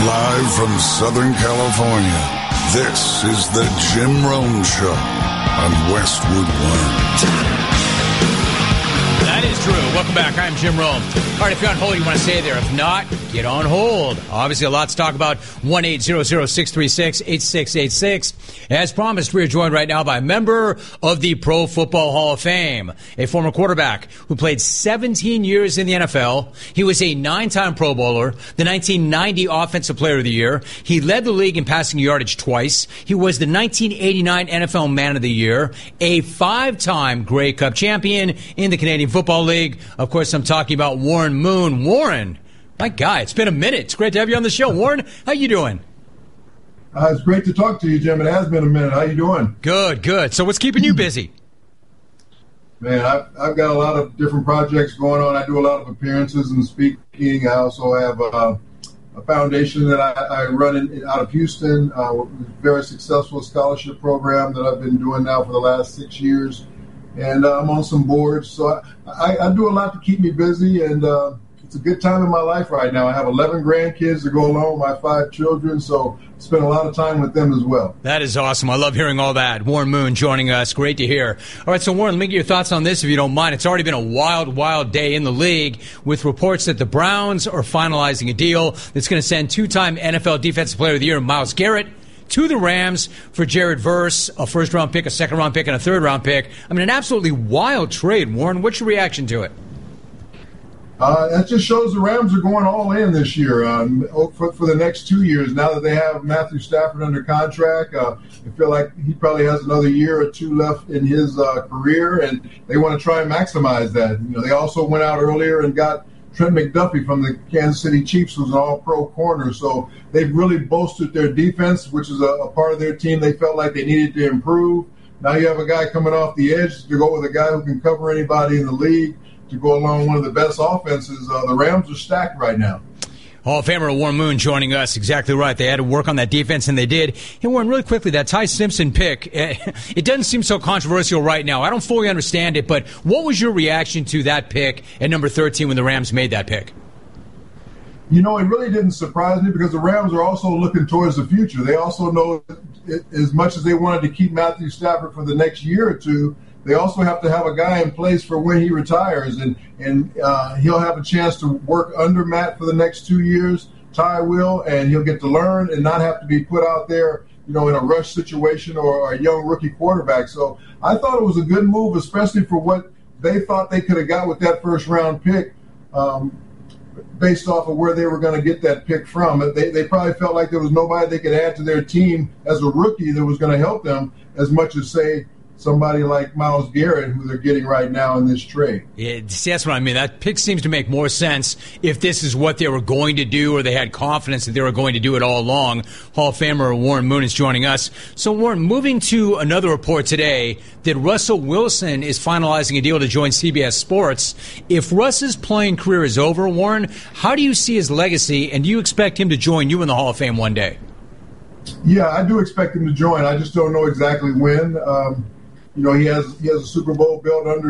Live from Southern California, this is the Jim Rome Show on Westwood One. That is true. Welcome back. I'm Jim Rome. All right, if you're on hold, you want to stay there. If not, get on hold. Obviously, a lot to talk about. 1-800-636-8686. As promised, we are joined right now by a member of the Pro Football Hall of Fame, a former quarterback who played 17 years in the NFL. He was a 9-time Pro Bowler, the 1990 Offensive Player of the Year. He led the league in passing yardage twice. He was the 1989 NFL Man of the Year, a 5-time Grey Cup champion in the Canadian Football League. Of course, I'm talking about Warren Moon. Warren, my guy, it's been a minute. It's great to have you on the show. Warren, how you doing? It's great to talk to you, Jim. It has been a minute. How you doing? Good, good. So what's keeping you busy? Man, I've got a lot of different projects going on. I do a lot of appearances and speaking. I also have a foundation that I run out of Houston, a very successful scholarship program that I've been doing now for the last 6 years. And I'm on some boards. So I do a lot to keep me busy, and it's a good time in my life right now. I have 11 grandkids to go along with my 5 children, so I spend a lot of time with them as well. That is awesome. I love hearing all that. Warren Moon joining us. Great to hear. All right, so Warren, let me get your thoughts on this if you don't mind. It's already been a wild, wild day in the league with reports that the Browns are finalizing a deal that's going to send 2-time NFL Defensive Player of the Year Myles Garrett to the Rams for Jared Verse, a first-round pick, a second-round pick, and a third-round pick. I mean, an absolutely wild trade. Warren, what's your reaction to it? That just shows the Rams are going all in this year for the next 2 years. Now that they have Matthew Stafford under contract, I feel like he probably has another year or two left in his career, and they want to try and maximize that. You know, they also went out earlier and got Trent McDuffie from the Kansas City Chiefs, who's an all-pro corner. So they've really bolstered their defense, which is a part of their team they felt like they needed to improve. Now you have a guy coming off the edge to go with a guy who can cover anybody in the league to go along one of the best offenses. The Rams are stacked right now. Hall of Famer Warren Moon joining us. Exactly right. They had to work on that defense, and they did. Hey, Warren, really quickly, that Ty Simpson pick, it doesn't seem so controversial right now. I don't fully understand it, but what was your reaction to that pick at number 13 when the Rams made that pick? You know, it really didn't surprise me because the Rams are also looking towards the future. They also know as much as they wanted to keep Matthew Stafford for the next year or two, they also have to have a guy in place for when he retires, and he'll have a chance to work under Matt for the next 2 years. Ty will, and he'll get to learn and not have to be put out there, you know, in a rush situation or a young rookie quarterback. So I thought it was a good move, especially for what they thought they could have got with that first-round pick, based off of where they were going to get that pick from. They probably felt like there was nobody they could add to their team as a rookie that was going to help them as much as, say, somebody like Myles Garrett, who they're getting right now in this trade. Yeah, see, that's what I mean. That pick seems to make more sense if this is what they were going to do or they had confidence that they were going to do it all along. Hall of Famer Warren Moon is joining us. So, Warren, moving to another report today that Russell Wilson is finalizing a deal to join CBS Sports. If Russ's playing career is over, Warren, how do you see his legacy, and do you expect him to join you in the Hall of Fame one day? Yeah, I do expect him to join. I just don't know exactly when. You know, he has a Super Bowl belt under